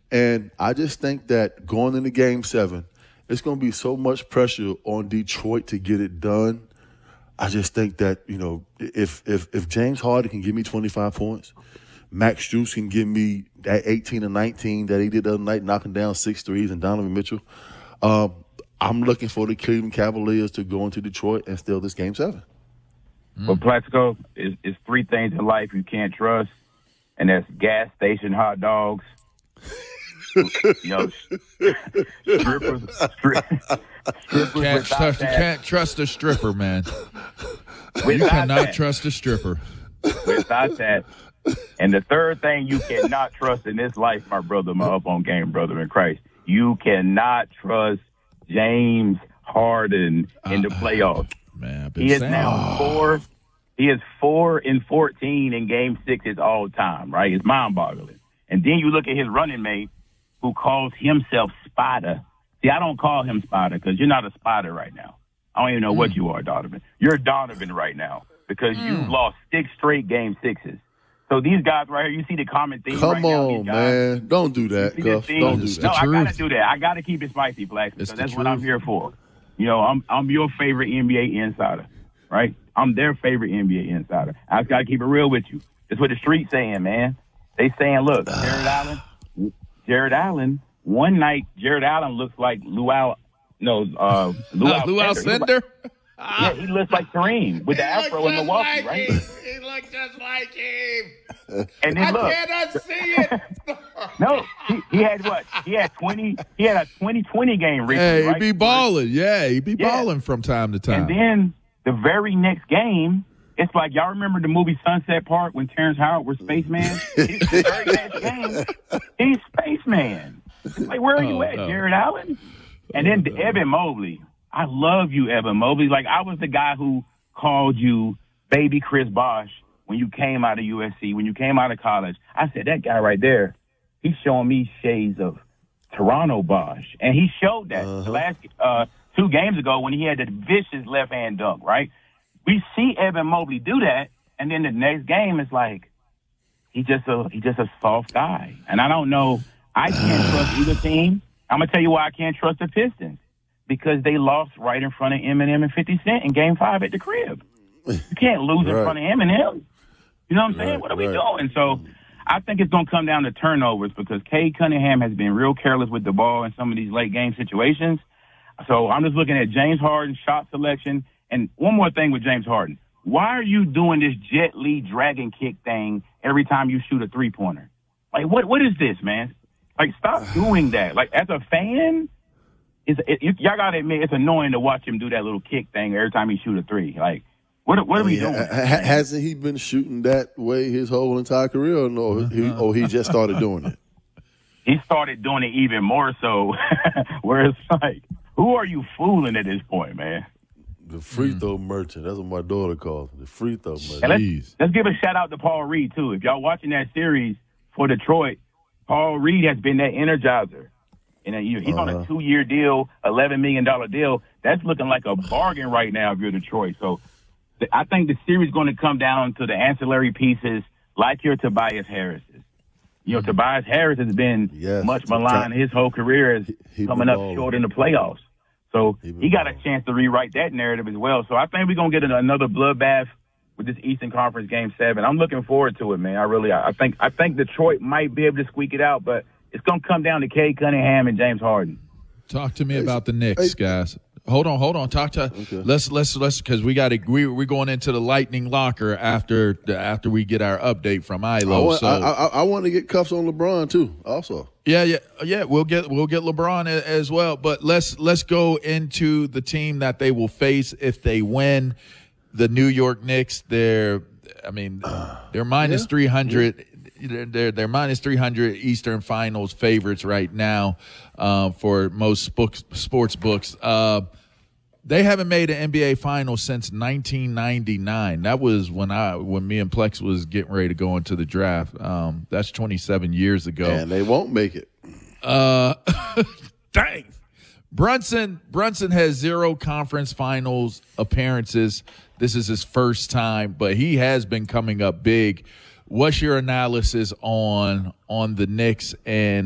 And I just think that going into Game 7, it's going to be so much pressure on Detroit to get it done. I just think that, if James Harden can give me 25 points, Max Strus can give me that 18 or 19 that he did the other night, knocking down 6 threes, and Donovan Mitchell, I'm looking for the Cleveland Cavaliers to go into Detroit and steal this Game 7. Well, Plaxico, it's 3 things in life you can't trust, and that's gas station hot dogs, strippers Can't trust a stripper, man. You cannot trust a stripper. Without that. And the third thing you cannot trust in this life, my brother, my up-on game brother in Christ, you cannot trust James Harden in the playoffs. Man, he is now 4. He is 4-14 in Game 6 all time, right? It's mind-boggling. And then you look at his running mate, who calls himself Spider. See, I don't call him Spider because you're not a Spider right now. I don't even know what you are, Donovan. You're Donovan right now because you've lost 6 straight Game 6s. So these guys right here, you see the common theme right now. Come on, man. Don't do that, Cuff. Don't do that. No, I got to do that. I got to keep it spicy, Flax, because that's what I'm here for. I'm your favorite NBA insider, right? I'm their favorite NBA insider. I just got to keep it real with you. That's what the street's saying, man. They saying, look, Jared Allen, one night, Jared Allen looks like Luau Alcindor? Yeah, he looks like Kareem with the afro in Milwaukee, right? He looks just like him. And then I cannot see it. No, he had what? He had 20. He had a 2020 game recently. Hey, right? he be balling. Yeah, he be balling from time to time. And then the very next game, it's like y'all remember the movie Sunset Park when Terrence Howard was Spaceman? The very next game, he's Spaceman. Like, where are you at, Jared Allen? And then Evan Mobley. I love you, Evan Mobley. Like, I was the guy who called you baby Chris Bosh when you came out of USC, when you came out of college. I said, that guy right there, he's showing me shades of Toronto Bosh. And he showed that the last 2 games ago when he had the vicious left-hand dunk, right? We see Evan Mobley do that, and then the next game is like, he's just a soft guy. And I don't know. I can't trust either team. I'm going to tell you why I can't trust the Pistons. Because they lost right in front of Eminem and 50 Cent in Game 5 at the crib. You can't lose in front of Eminem. You know what I'm saying? What are we doing? So I think it's going to come down to turnovers because Cade Cunningham has been real careless with the ball in some of these late game situations. So I'm just looking at James Harden's shot selection. And one more thing with James Harden. Why are you doing this Jet Li dragon kick thing every time you shoot a three-pointer? Like, what is this, man? Like, stop doing that. Like, as a fan, y'all got to admit, it's annoying to watch him do that little kick thing every time he shoot a three. Like, what are we doing? Hasn't he been shooting that way his whole entire career, or no? He just started doing it? He started doing it even more so, where it's like, who are you fooling at this point, man? The free throw merchant. That's what my daughter calls it, the free throw merchant. And let's give a shout-out to Paul Reed, too. If y'all watching that series for Detroit, Paul Reed has been that energizer. And he's on a 2-year deal, $11 million deal. That's looking like a bargain right now if you're Detroit. So I think the series is going to come down to the ancillary pieces like your Tobias Harris. Tobias Harris has been much maligned his whole career as coming up short in the playoffs. So he got a chance to rewrite that narrative as well. So I think we're going to get another bloodbath with this Eastern Conference Game 7. I'm looking forward to it, man. I think Detroit might be able to squeak it out, but it's going to come down to Cade Cunningham and James Harden. Talk to me about the Knicks, guys. Hold on. Talk to let's because we're going into the lightning locker after we get our update from Ilo. I want to get cuffs on LeBron too. Also, yeah. We'll get LeBron as well. But let's go into the team that they will face if they win. The New York Knicks. They're minus 300. They're minus 300 Eastern Finals favorites right now for most sports books. They haven't made an NBA Finals since 1999. That was when me and Plex was getting ready to go into the draft. That's 27 years ago. And they won't make it. Dang. Brunson has 0 conference finals appearances. This is his first time, but he has been coming up big. What's your analysis on the Knicks and